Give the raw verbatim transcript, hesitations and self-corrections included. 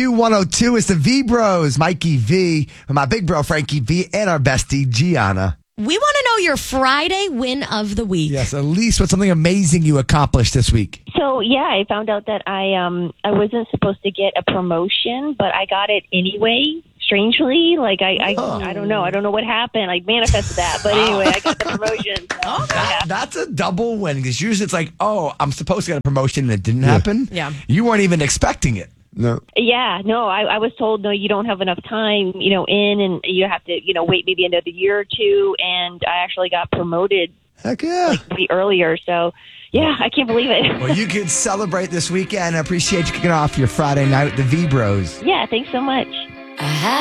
Q one oh two is the V Bros, Mikey V, and my big bro, Frankie V, and our bestie, Gianna. We want to know your Friday win of the week. Yes, Elise, what's something amazing you accomplished this week? So, yeah, I found out that I um I wasn't supposed to get a promotion, but I got it anyway. Strangely, like I, I, Oh. I don't know. I don't know what happened. I manifested that, but anyway, I got the promotion. So, Oh, that, that's a double win because usually it's like, oh, I'm supposed to get a promotion and it didn't happen. Yeah. You weren't even expecting it. No. yeah, no, I, I was told no, you don't have enough time, you know, in, and you have to, you know, wait maybe another year or two. And I actually got promoted Heck yeah. way earlier. So, yeah, I can't believe it. Well, you can celebrate this weekend. I appreciate you kicking off your Friday night with the V Bros. Yeah, thanks so much. I